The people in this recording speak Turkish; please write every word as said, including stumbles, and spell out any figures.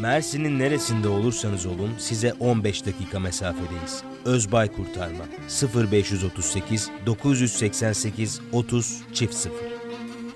Mersin'in neresinde olursanız olun size on beş dakika mesafedeyiz. Özbay Kurtarma sıfır beş otuz sekiz dokuz seksen sekiz otuz sıfır sıfır